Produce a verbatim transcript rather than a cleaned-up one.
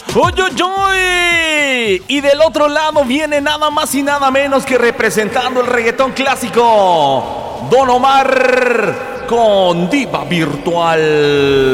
¡Uy, uy, uy! Y del otro lado viene nada más y nada menos que representando el reggaetón clásico, Don Omar con Diva Virtual.